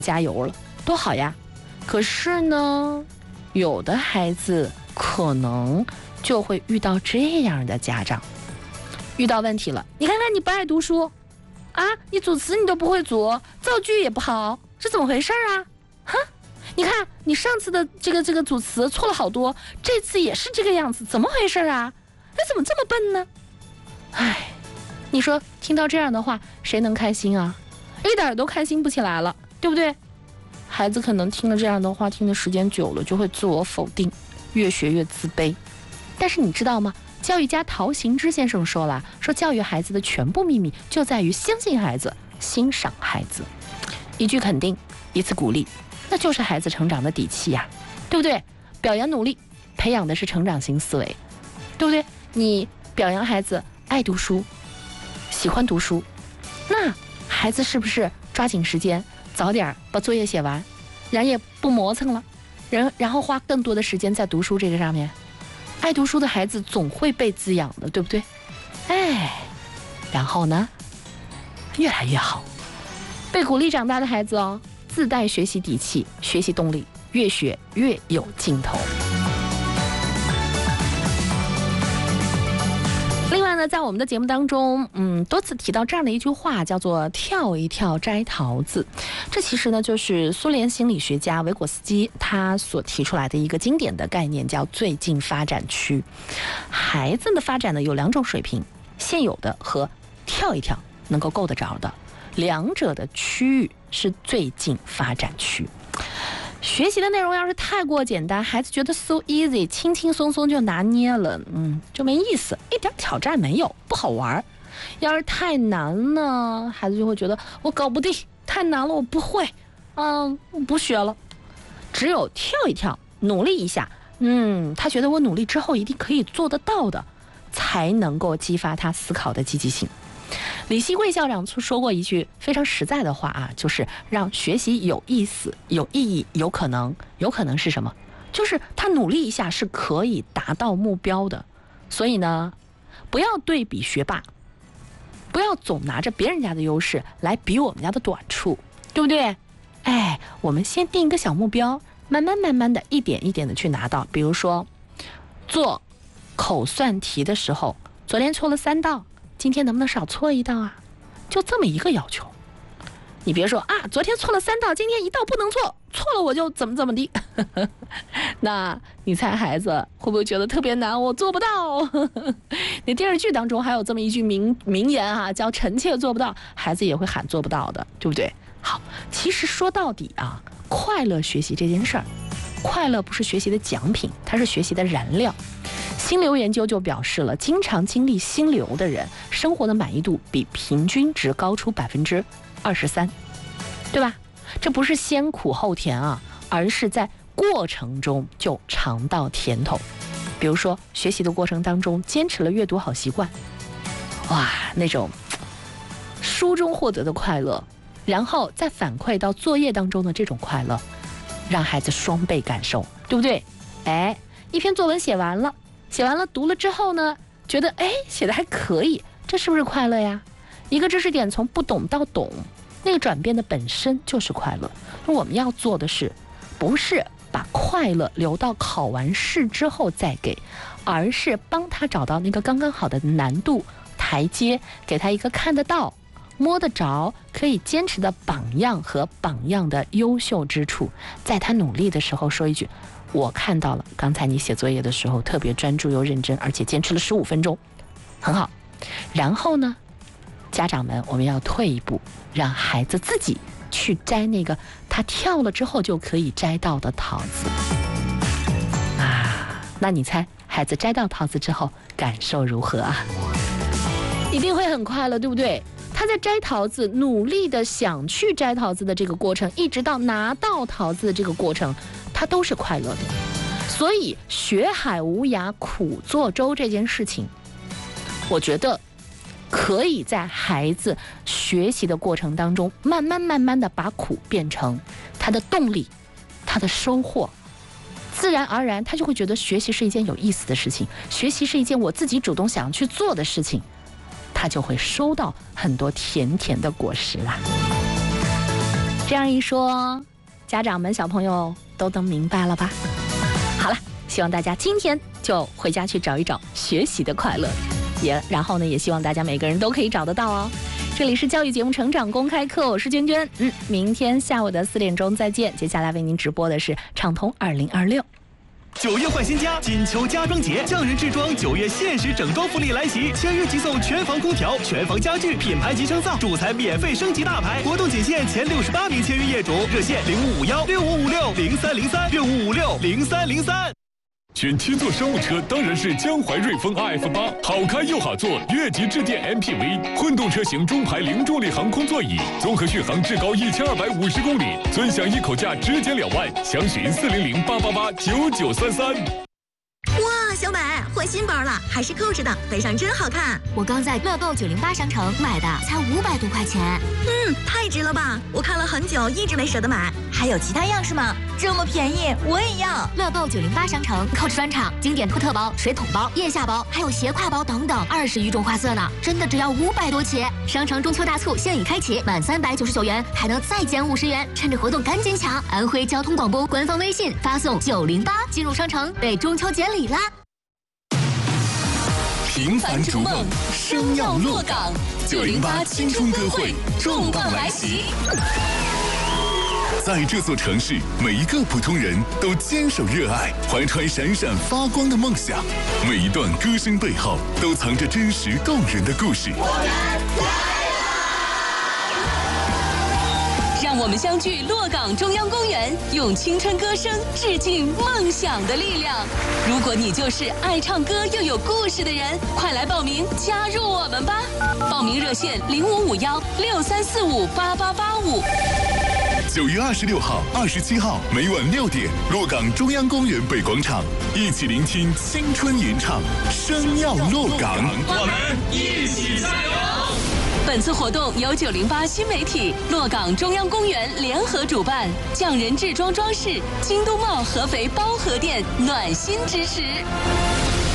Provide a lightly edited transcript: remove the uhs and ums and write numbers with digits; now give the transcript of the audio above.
加油了，多好呀。可是呢，有的孩子可能就会遇到这样的家长，遇到问题了。你看看你不爱读书啊，你组词你都不会组，造句也不好，这怎么回事啊？哈，你看你上次的这个组词错了好多，这次也是这个样子，怎么回事啊？那怎么这么笨呢？唉，你说听到这样的话，谁能开心啊？一点都开心不起来了，对不对？孩子可能听了这样的话，听的时间久了，就会自我否定，越学越自卑。但是你知道吗？教育家陶行知先生说了，说教育孩子的全部秘密就在于相信孩子，欣赏孩子。一句肯定，一次鼓励，那就是孩子成长的底气呀，对不对？表扬努力，培养的是成长型思维，对不对？你表扬孩子爱读书，喜欢读书，那孩子是不是抓紧时间，早点把作业写完，然后也不磨蹭了，然后花更多的时间在读书这个上面？爱读书的孩子总会被滋养的，对不对？哎，然后呢，越来越好。被鼓励长大的孩子哦，自带学习底气，学习动力，越学越有劲头。另外呢，在我们的节目当中，多次提到这样的一句话，叫做跳一跳摘桃子。这其实呢，就是苏联心理学家维果斯基他所提出来的一个经典的概念，叫最近发展区。孩子的发展呢有两种水平，现有的和跳一跳能够够得着的，两者的区域是最近发展区。学习的内容要是太过简单，孩子觉得 so easy， 轻轻松松就拿捏了，就没意思，一点挑战没有，不好玩。要是太难呢，孩子就会觉得我搞不定，太难了，我不会，我不学了。只有跳一跳，努力一下，他觉得我努力之后一定可以做得到的，才能够激发他思考的积极性。李希贵校长说过一句非常实在的话啊，就是让学习有意思、有意义、有可能是什么？就是他努力一下是可以达到目标的。所以呢，不要对比学霸，不要总拿着别人家的优势来比我们家的短处，对不对？哎，我们先定一个小目标，慢慢的一点一点的去拿到。比如说做口算题的时候，昨天错了3道，今天能不能少错1道啊？就这么一个要求。你别说啊，昨天错了3道，今天1道不能错，错了我就怎么地。那你猜孩子会不会觉得特别难？我做不到。那电视剧当中还有这么一句名言啊，叫臣妾做不到，孩子也会喊做不到的，对不对？好，其实说到底啊，快乐学习这件事儿，快乐不是学习的奖品，它是学习的燃料。心流研究就表示了，经常经历心流的人，生活的满意度比平均值高出23%，对吧？这不是先苦后甜啊，而是在过程中就尝到甜头。比如说学习的过程当中，坚持了阅读好习惯，哇，那种书中获得的快乐，然后再反馈到作业当中的这种快乐，让孩子双倍感受，对不对？哎，一篇作文写完了读了之后呢，觉得写的还可以，这是不是快乐呀？一个知识点从不懂到懂，那个转变的本身就是快乐。那我们要做的是，不是把快乐留到考完试之后再给，而是帮他找到那个刚刚好的难度台阶，给他一个看得到、摸得着、可以坚持的榜样和榜样的优秀之处，在他努力的时候说一句，我看到了，刚才你写作业的时候特别专注又认真，而且坚持了15分钟，很好。然后呢，家长们我们要退一步，让孩子自己去摘那个他跳了之后就可以摘到的桃子啊。那你猜孩子摘到桃子之后感受如何啊？一定会很快乐，对不对？他在摘桃子，努力的想去摘桃子的这个过程，一直到拿到桃子的这个过程，他都是快乐的。所以学海无涯苦作舟这件事情，我觉得可以在孩子学习的过程当中，慢慢的把苦变成他的动力，他的收获，自然而然他就会觉得学习是一件有意思的事情，学习是一件我自己主动想要去做的事情，他就会收到很多甜甜的果实啦。 这样一说，家长们、小朋友都能明白了吧？好了，希望大家今天就回家去找一找学习的快乐，然后呢，也希望大家每个人都可以找得到哦。这里是教育节目《成长公开课》，我是娟娟。明天下午的4点钟再见。接下来为您直播的是畅通2026。 9月换新家，锦秋家装节，匠人制装9月限时整装福利来袭，签约即送全房空调、全房家具、品牌级升噪，主材免费升级大牌。活动仅限前68名签约业主，热线055165560303。 选7座商务车当然是江淮瑞风 RF8，好开又好坐，越级致电 MPV， 混动车型中排零重力航空座椅，综合续航至高1250公里，尊享一口价直减2万，详询400-888-9933。 哇，小美换新包了，还是扣着的，背上真好看。我刚在乐购908商城买的，才500多块钱。太值了吧！我看了很久，一直没舍得买。还有其他样式吗？这么便宜，我也要。乐购908商城扣着专场，经典托特包、水桶包、腋下包，还有斜挎包等等，20余种花色呢，真的只要500多起。商城中秋大促现已开启，满399元还能再减50元，趁着活动赶紧抢！安徽交通广播官方微信发送908进入商城，被中秋节礼啦！ 平凡逐梦，生要落岗。908青春歌会重磅来袭。在这座城市，每一个普通人都坚守热爱，怀揣闪闪发光的梦想。每一段歌声背后，都藏着真实动人的故事。 让我们相聚洛岗中央公园，用青春歌声致敬梦想的力量。如果你就是爱唱歌又有故事的人，快来报名加入我们吧！报名热线055163458885。 9月26号、27号每晚6点，洛岗中央公园北广场，一起聆听青春吟唱，声要洛岗， 我们一起加油！ 本次活动由908新媒体、洛岗中央公园联合主办，匠人制装装饰、京都茂合肥包河店暖心支持。